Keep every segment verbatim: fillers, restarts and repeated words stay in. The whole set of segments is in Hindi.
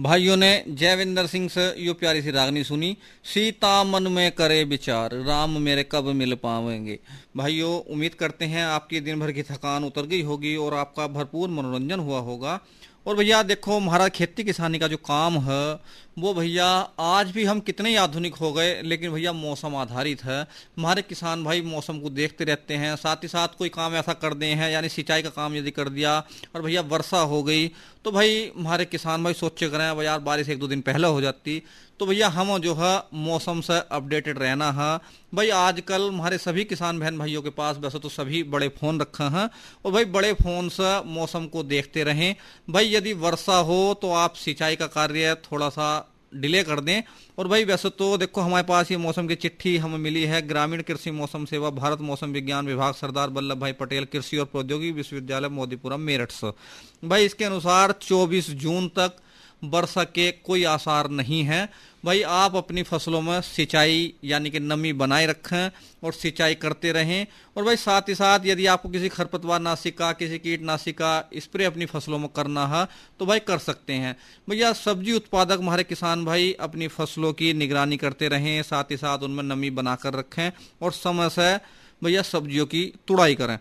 भाइयों ने जयविंदर सिंह से यो प्यारी सी रागनी सुनी। सीता मन में करे विचार, राम मेरे कब मिल पावेंगे। भाइयों, उम्मीद करते हैं आपकी दिन भर की थकान उतर गई होगी और आपका भरपूर मनोरंजन हुआ होगा। और भैया देखो, हमारा खेती किसानी का जो काम है वो भैया आज भी हम कितने ही आधुनिक हो गए, लेकिन भैया मौसम आधारित है। हमारे किसान भाई मौसम को देखते रहते हैं, साथ ही साथ कोई काम ऐसा कर दे हैं, यानी सिंचाई का काम यदि कर दिया और भैया वर्षा हो गई तो भाई हमारे किसान भाई सोचे करें भाई यार बारिश एक दो दिन पहले हो जाती तो भैया हम जो है मौसम से अपडेटेड रहना है। भाई आजकल हमारे सभी किसान बहन भाइयों के पास वैसे तो सभी बड़े फोन रखे हैं और भाई बड़े फोन से मौसम को देखते रहें। भाई यदि वर्षा हो तो आप सिंचाई का कार्य थोड़ा सा डिले कर दें। और भाई वैसे तो देखो, हमारे पास ये मौसम की चिट्ठी हमें मिली है ग्रामीण कृषि मौसम सेवा, भारत मौसम विज्ञान विभाग, सरदार वल्लभ भाई पटेल कृषि और प्रौद्योगिकी विश्वविद्यालय मोदीपुरम मेरठ से। भाई इसके अनुसार चौबीस जून तक वर्षा के कोई आसार नहीं है। भाई आप अपनी फसलों में सिंचाई यानी कि नमी बनाए रखें और सिंचाई करते रहें। और भाई साथ ही साथ यदि आपको किसी खरपतवार नाशी का, किसी कीटनाशी का स्प्रे अपनी फसलों में करना है तो भाई कर सकते हैं। भैया सब्जी उत्पादक हमारे किसान भाई अपनी फसलों की निगरानी करते रहें, साथ ही साथ उनमें नमी बनाकर रखें और समय से भैया सब्जियों की तुड़ाई करें।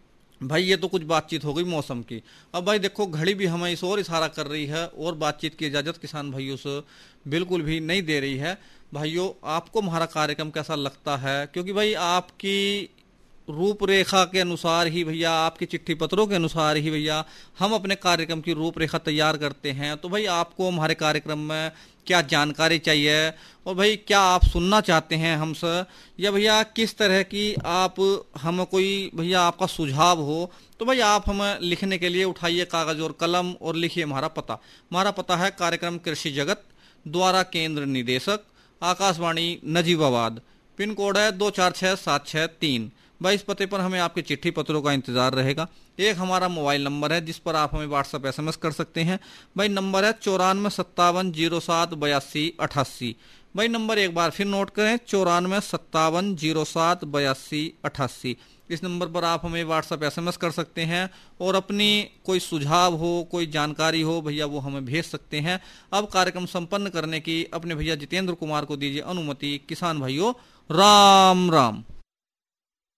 भाई ये तो कुछ बातचीत हो गई मौसम की। अब भाई देखो, घड़ी भी हमें इस ओर इशारा कर रही है और बातचीत की इजाजत किसान भाइयों से बिल्कुल भी नहीं दे रही है। भाइयों, आपको हमारा कार्यक्रम कैसा लगता है? क्योंकि भाई आपकी रूपरेखा के अनुसार ही भैया, आपके चिट्ठी पत्रों के अनुसार ही भैया हम अपने कार्यक्रम की रूपरेखा तैयार करते हैं। तो भाई आपको हमारे कार्यक्रम में क्या जानकारी चाहिए और भाई क्या आप सुनना चाहते हैं हमसे, या भैया किस तरह की आप हमें कोई भैया आपका सुझाव हो तो भाई आप हमें लिखने के लिए उठाइए कागज और कलम और लिखिए हमारा पता। हमारा पता है कार्यक्रम कृषि जगत, द्वारा केंद्र निदेशक, आकाशवाणी नजीबाबाद, पिन कोड है दो चार छः सात छः तीन। भाई इस पते पर हमें आपके चिट्ठी पत्रों का इंतजार रहेगा। एक हमारा मोबाइल नंबर है जिस पर आप हमें व्हाट्सएप एसएमएस कर सकते हैं। भाई नंबर है चौरानवे सत्तावन जीरो सात बयासी अठासी। भाई नंबर एक बार फिर नोट करें, चौरानवे सत्तावन जीरो सात बयासी अठासी। इस नंबर पर आप हमें व्हाट्सएप एसएमएस कर सकते हैं और अपनी कोई सुझाव हो, कोई जानकारी हो भैया वो हमें भेज सकते हैं। अब कार्यक्रम संपन्न करने की अपने भैया जितेंद्र कुमार को दीजिए अनुमति। किसान भाइयों राम राम।